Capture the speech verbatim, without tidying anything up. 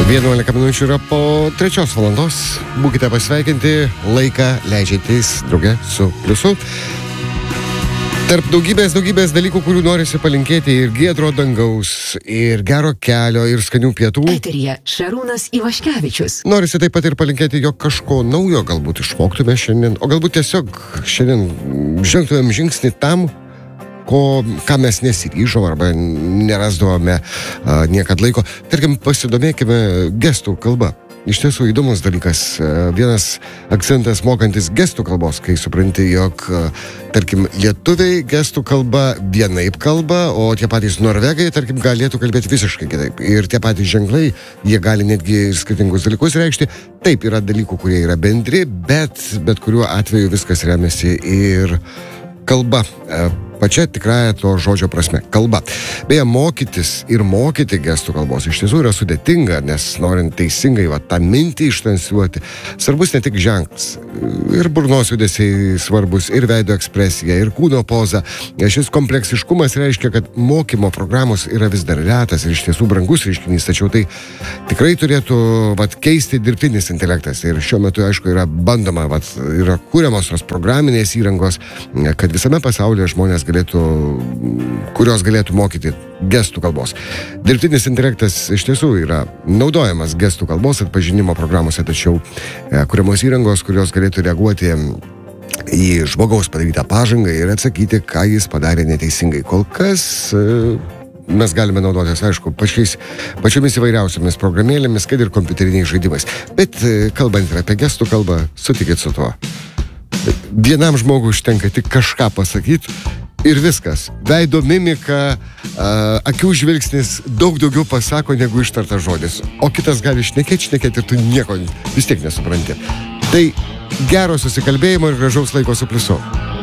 vienuolika minučių yra po trečios valandos. Būkite pasveikinti, laiką leidžiantys drauge su Pliusu. Tarp daugybės, daugybės dalykų, kurių norisi palinkėti ir giedro dangaus, ir gero kelio, ir skanių pietų. Eteryje Šarūnas Ivaškevičius. Norisi taip pat ir palinkėti, jog kažko naujo galbūt išmoktume šiandien, o galbūt tiesiog šiandien žengtumėm žingsnį tam, ko, ką mes nesiryžom arba nerasdavome a, niekad laiko. Tarkim, pasidomėkime gestų kalba. Iš tiesų įdomus dalykas. Vienas akcentas mokantis gestų kalbos, kai supranti, jog, tarkim, lietuviai gestų kalba vienaip kalba, o tie patys norvegai, tarkim, galėtų kalbėti visiškai kitaip. Ir tie patys ženklai, jie gali netgi skirtingus dalykus reikšti. Taip, yra dalykų, kurie yra bendri, bet bet kuriuo atveju viskas remiasi ir kalba. Pačia tikrąja to žodžio prasme. Kalba. Beje, mokytis ir mokyti gestų kalbos iš tiesų yra sudėtinga, nes norint teisingai va, tą mintį ištransliuoti, svarbus ne tik ženklas. Ir burnos judesiai svarbus, ir veido ekspresija, ir kūno poza. Šis kompleksiškumas reiškia, kad mokymo programos yra vis dar retas ir iš tiesų brangus reiškinys, tačiau tai tikrai turėtų va, keisti dirbtinis intelektas. Ir šiuo metu, aišku, yra bandoma, va, yra kūriamos tos programinės įrangos, kad visame pasaulyje žmonės galėtų, kurios galėtų mokyti gestų kalbos. Dirbtinis intelektas iš tiesų yra naudojamas gestų kalbos atpažinimo programuose, tačiau e, kuriamos įrangos, kurios galėtų reaguoti į žmogaus padarytą pažangą ir atsakyti, ką jis padarė neteisingai. Kol kas e, mes galime naudotis, aišku, pačiais, pačiomis įvairiausiamis programėlėmis, kad ir kompiuteriniais žaidimais. Bet e, kalbant ir apie gestų kalbą, sutikit su tuo. Vienam žmogui užtenka tik kažką pasakyti ir viskas. Veido mimika, a, akių žvilgsnis daug daugiau pasako negu ištartas žodis. O kitas gali šnekėti, šnekėti ir tu nieko vis tiek nesupranti. Tai gero susikalbėjimo ir gražaus laiko su Pliusu.